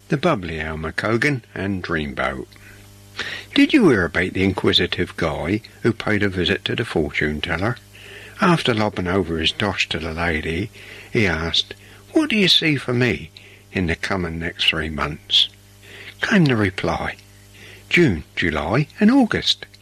The Bubbly Elmer Cogan and Dreamboat. Did you hear about the inquisitive guy who paid a visit to the fortune-teller? After lobbing over his dosh to the lady, he asked, "What do you see for me in the coming next 3 months?" Came the reply, "June, July and August."